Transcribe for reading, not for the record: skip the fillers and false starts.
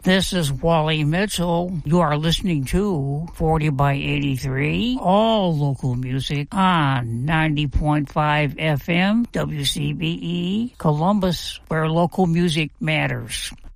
This is Wally Mitchell. You are listening to 40 by 83, all local music on 90.5 FM, WCBE, Columbus, where local music matters.